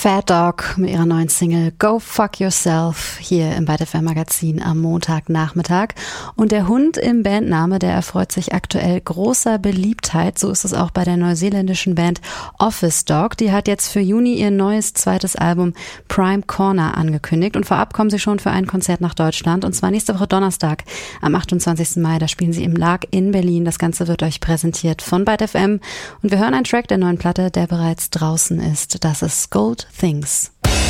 Fat Dog mit ihrer neuen Single Go Fuck Yourself hier im Byte FM Magazin am Montagnachmittag. Und der Hund im Bandname, der erfreut sich aktuell großer Beliebtheit. So ist es auch bei der neuseeländischen Band Office Dog. Die hat jetzt für Juni ihr neues zweites Album Prime Corner angekündigt. Und vorab kommen sie schon für ein Konzert nach Deutschland. Und zwar nächste Woche Donnerstag am 28. Mai. Da spielen sie im Lark in Berlin. Das Ganze wird euch präsentiert von Byte FM. Und wir hören einen Track der neuen Platte, der bereits draußen ist. Das ist Gold Things.